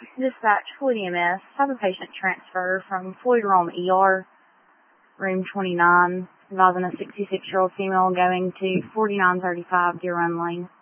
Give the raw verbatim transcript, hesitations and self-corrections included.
Dispatch, Floyd E M S. Have a patient transfer from Floyd Rome E R, room twenty-nine, involving a sixty-six-year-old female going to forty-nine thirty-five Deer Run Lane.